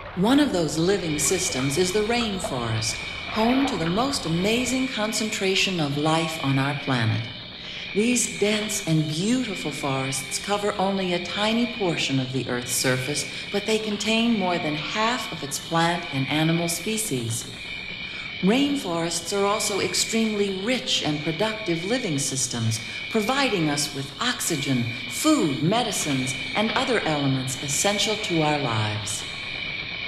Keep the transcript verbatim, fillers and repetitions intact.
One of those living systems is the rainforest, home to the most amazing concentration of life on our planet. These dense and beautiful forests cover only a tiny portion of the Earth's surface, but they contain more than half of its plant and animal species. Rainforests are also extremely rich and productive living systems, providing us with oxygen, food, medicines, and other elements essential to our lives.